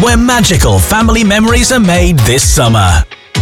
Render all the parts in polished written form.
where magical family memories are made this summer.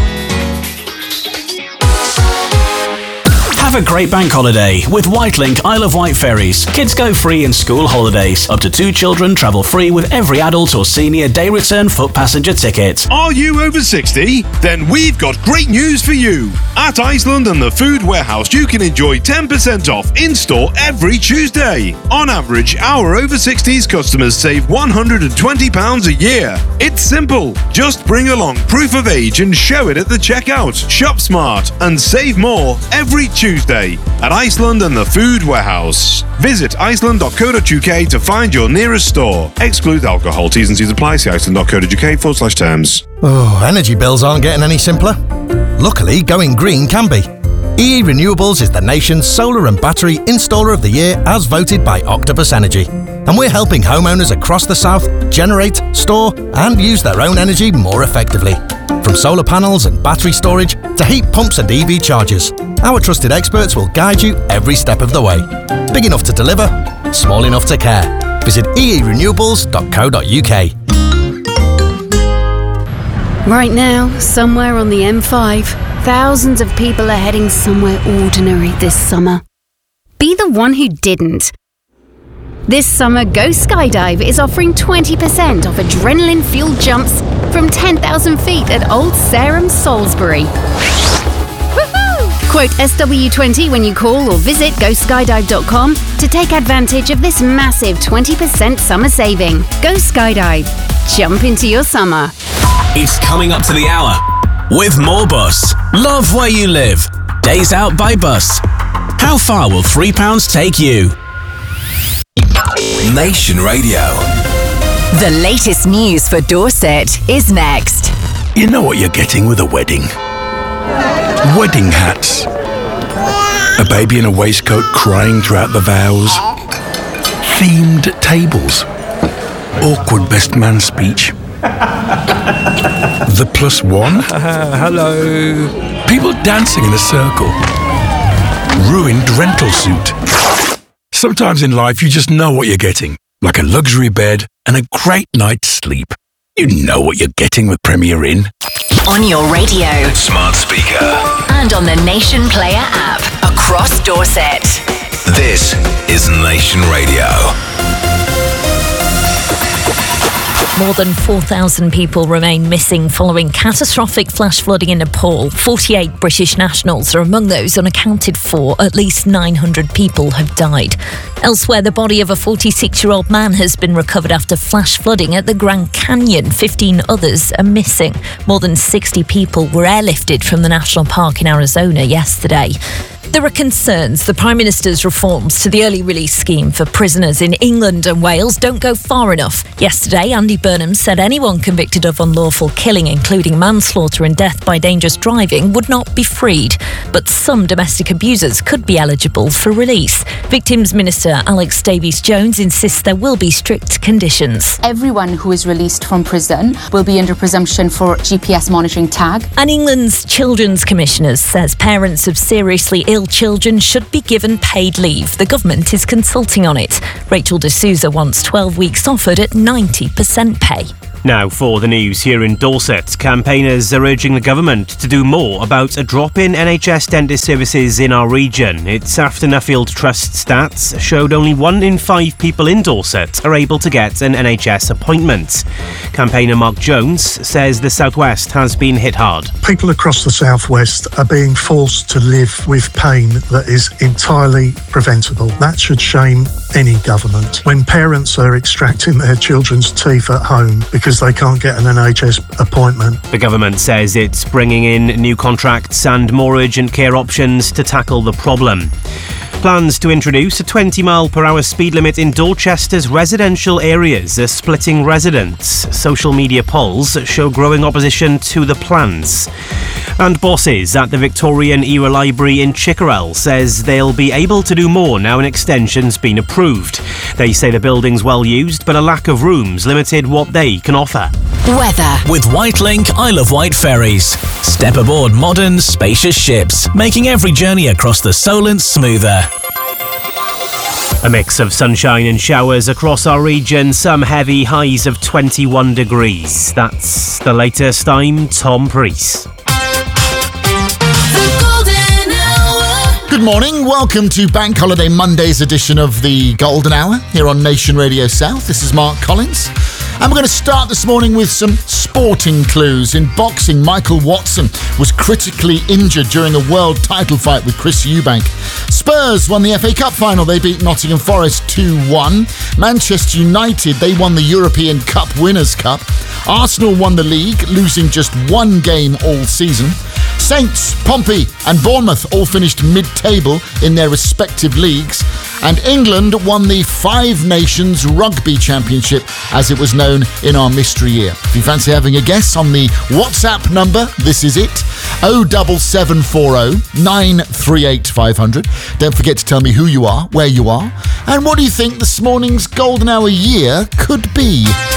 Have a great bank holiday with Whitelink Isle of Wight ferries. Kids go free in school holidays. Up to 2 children travel free with every adult or senior day return foot passenger ticket. Are you over 60? Then we've got great news for you. At Iceland and the Food Warehouse, you can enjoy 10% off in-store every Tuesday. On average, our over 60s customers save £120 a year. It's simple. Just bring along proof of age and show it at the checkout. Shop smart and save more every Tuesday at Iceland and the Food Warehouse. Visit iceland.co.uk to find your nearest store. Exclude alcohol. T's and C's apply. See iceland.co.uk/terms. Oh, energy bills aren't getting any simpler. Luckily, going green can be. EE Renewables is the nation's solar and battery installer of the year as voted by Octopus Energy. And we're helping homeowners across the south generate, store and use their own energy more effectively. From solar panels and battery storage to heat pumps and EV chargers, our trusted experts will guide you every step of the way. Big enough to deliver, small enough to care. Visit eerenewables.co.uk. Right now, somewhere on the M5, thousands of people are heading somewhere ordinary this summer. Be the one who didn't. This summer, Go Skydive is offering 20% off adrenaline-fueled jumps from 10,000 feet at Old Sarum, Salisbury. Woohoo! Quote SW20 when you call or visit GoSkydive.com to take advantage of this massive 20% summer saving. Go Skydive. Jump into your summer. It's coming up to the hour with more Bus. Love where you live. Days out by bus. How far will £3 take you? Nation Radio. The latest news for Dorset is next. You know what you're getting with a wedding? Wedding hats. A baby in a waistcoat crying throughout the vows. Themed tables. Awkward best man speech. The +1. Hello. People dancing in a circle. Ruined rental suit. Sometimes in life you just know what you're getting. Like a luxury bed and a great night's sleep. You know what you're getting with Premier Inn. On your radio. Smart speaker. And on the Nation Player app. Across Dorset. This is Nation Radio. More than 4,000 people remain missing following catastrophic flash flooding in Nepal. 48 British nationals are among those unaccounted for. At least 900 people have died. Elsewhere, the body of a 46-year-old man has been recovered after flash flooding at the Grand Canyon. 15 others are missing. More than 60 people were airlifted from the national park in Arizona yesterday. There are concerns the Prime Minister's reforms to the early release scheme for prisoners in England and Wales don't go far enough. Yesterday, Andy Burnham said anyone convicted of unlawful killing, including manslaughter and death by dangerous driving, would not be freed. But some domestic abusers could be eligible for release. Victims Minister Alex Davies-Jones insists there will be strict conditions. Everyone who is released from prison will be under presumption for GPS monitoring tag. And England's Children's Commissioner says parents of seriously ill children should be given paid leave. The government is consulting on it. Rachel de Souza wants 12 weeks offered at 90% pay. Now for the news here in Dorset. Campaigners are urging the government to do more about a drop in NHS dentist services in our region. It's after Nuffield Trust stats showed only 1 in 5 people in Dorset are able to get an NHS appointment. Campaigner Mark Jones says the South West has been hit hard. People across the South West are being forced to live with pain that is entirely preventable. That should shame any government. When parents are extracting their children's teeth at home because they can't get an NHS appointment. The government says it's bringing in new contracts and more urgent care options to tackle the problem. Plans to introduce a 20-mile-per-hour speed limit in Dorchester's residential areas are splitting residents. Social media polls show growing opposition to the plans. And bosses at the Victorian Era Library in Chickerell says they'll be able to do more now an extension's been approved. They say the building's well used, but a lack of rooms limited what they can offer. Weather. With Whitelink Isle of Wight ferries. Step aboard modern, spacious ships, making every journey across the Solent smoother. A mix of sunshine and showers across our region, some heavy highs of 21 degrees. That's the latest. I'm Tom Preece. Good morning, welcome to Bank Holiday Monday's edition of the Golden Hour here on Nation Radio South. This is Mark Collins. And we're going to start this morning with some sporting clues. In boxing, Michael Watson was critically injured during a world title fight with Chris Eubank. Spurs won the FA Cup final. They beat Nottingham Forest 2-1. Manchester United, they won the European Cup Winners' Cup. Arsenal won the league, losing just one game all season. Saints, Pompey and Bournemouth all finished mid-table in their respective leagues. And England won the Five Nations Rugby Championship, as it was known in our mystery year. If you fancy having a guess on the WhatsApp number, this is it: 07740 938 500. Don't forget to tell me who you are, where you are, and what do you think this morning's Golden Hour year could be.